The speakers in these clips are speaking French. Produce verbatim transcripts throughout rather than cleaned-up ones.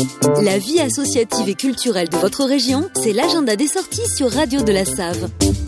La vie associative et culturelle de votre région, c'est l'agenda des sorties sur Radio de la Save.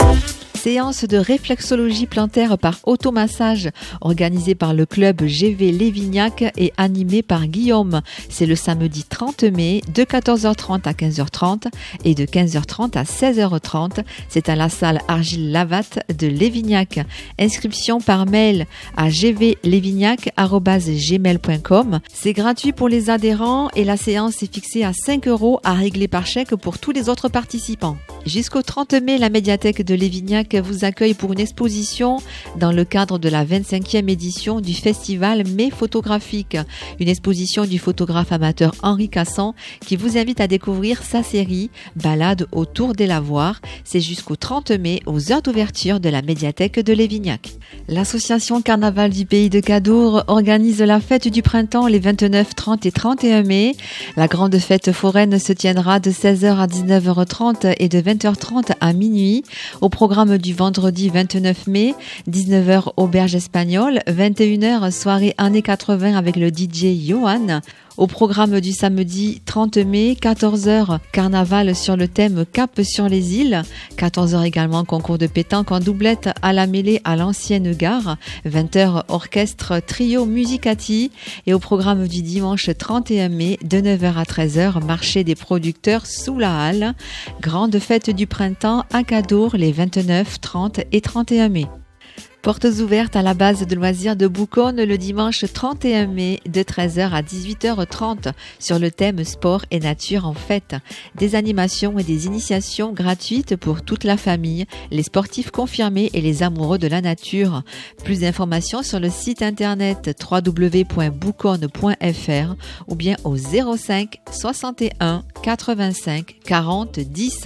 Séance de réflexologie plantaire par automassage organisée par le club G V Lévignac et animée par Guillaume. C'est le samedi trente mai de quatorze heures trente à quinze heures trente et de quinze heures trente à seize heures trente. C'est à la salle Argile Lavatte de Lévignac. Inscription par mail à g v lévignac arobase gmail point com. C'est gratuit pour les adhérents et la séance est fixée à cinq euros à régler par chèque pour tous les autres participants. Jusqu'au trente mai, la médiathèque de Lévignac vous accueille pour une exposition dans le cadre de la vingt-cinquième édition du festival Mai photographique. Une exposition du photographe amateur Henri Cassan qui vous invite à découvrir sa série Balade autour des lavoirs. C'est jusqu'au trente mai aux heures d'ouverture de la médiathèque de Lévignac. L'association Carnaval du Pays de Cadour organise la fête du printemps les vingt-neuf, trente et trente et un mai. La grande fête foraine se tiendra de seize heures à dix-neuf heures trente et de vingt heures trente à minuit. Au programme du vendredi vingt-neuf mai, dix-neuf heures auberge espagnole, vingt et une heures soirée années quatre-vingts avec le D J Johan. Au programme du samedi trente mai, quatorze heures, carnaval sur le thème Cap sur les îles. quatorze heures également, concours de pétanque en doublette à la mêlée à l'ancienne gare. vingt heures, orchestre trio musicati. Et au programme du dimanche trente et un mai, de neuf heures à treize heures, marché des producteurs sous la halle. Grande fête du printemps à Cadour les vingt-neuf, trente et trente et un mai. Portes ouvertes à la base de loisirs de Bouconne le dimanche trente et un mai de treize heures à dix-huit heures trente sur le thème sport et nature en fête. Des animations et des initiations gratuites pour toute la famille, les sportifs confirmés et les amoureux de la nature. Plus d'informations sur le site internet w w w point bouconne point f r ou bien au zéro cinq soixante et un quatre-vingt-cinq quarante dix.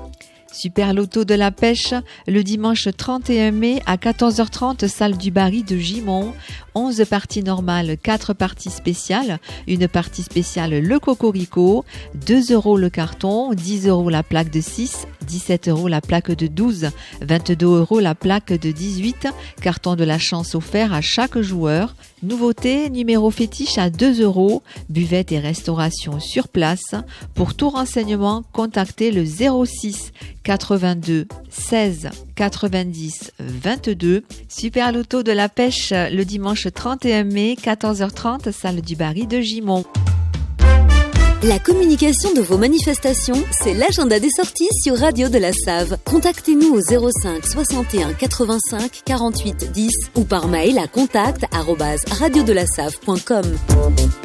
Super Loto de la pêche, le dimanche trente et un mai à quatorze heures trente, salle du Barry de Gimont. onze parties normales, quatre parties spéciales. Une partie spéciale le Cocorico, deux euros le carton, dix euros la plaque de six, dix-sept euros la plaque de douze, vingt-deux euros la plaque de dix-huit. Carton de la chance offert à chaque joueur. Nouveauté, numéro fétiche à deux euros. Buvette et restauration sur place. Pour tout renseignement, contactez le zéro six quatre-vingt-deux seize quatre-vingt-dix vingt-deux. Super Loto de la pêche le dimanche trente et un mai, quatorze heures trente, salle du Barry de Gimont. La communication de vos manifestations, c'est l'agenda des sorties sur Radio de la Save. Contactez-nous au zéro cinq soixante et un quatre-vingt-cinq quarante-huit dix ou par mail à contact arobase radio de la save point com.